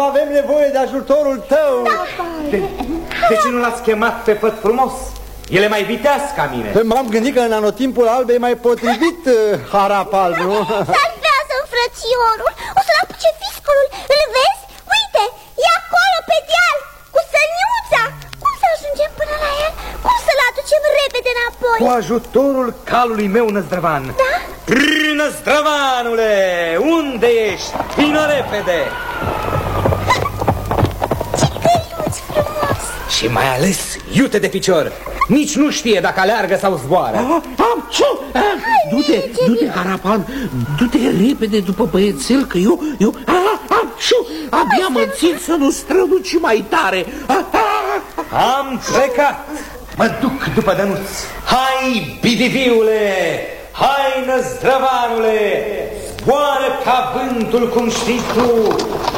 avem nevoie de ajutorul tău. De ce nu l-ați chemat pe Păt Frumos? El e mai viteaz ca mine. M-am gândit că în anotimpul alb e mai potrivit harap alb, nu? Salvează-mi frățiorul. O să-l apuce fiscul. Îl vezi? Uite, e acolo pe deal, cu săniuța. Cum să ajungem până la el? Cum să-l aducem repede înapoi? Cu ajutorul calului meu, Năzdrăvan. Da? Năzdrăvanule, unde ești? Vino repede! Ce căriuți frumos! Și mai ales iute de picior. Nici nu știe dacă aleargă sau zboară. Du-te, Harapalm, du-te repede după băiețel, că eu abia mă țin să nu străluci mai tare. Am plecat. Mă duc după Dănuț. Hai, bidiviule! Hai, Năzdrăvanule! Zboară ca vântul, cum știi tu,